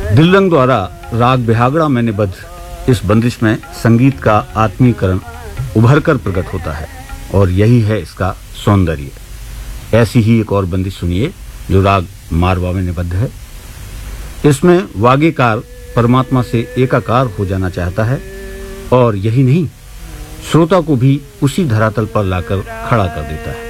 दिलरंग द्वारा राग बिहागड़ा में निबद्ध इस बंदिश में संगीत का आत्मीकरण उभर कर प्रकट होता है और यही है इसका सौंदर्य। ऐसी ही एक और बंदिश सुनिए जो राग मारवा में निबद्ध है। इसमें वागीकार परमात्मा से एकाकार हो जाना चाहता है और यही नहीं, श्रोता को भी उसी धरातल पर लाकर खड़ा कर देता है।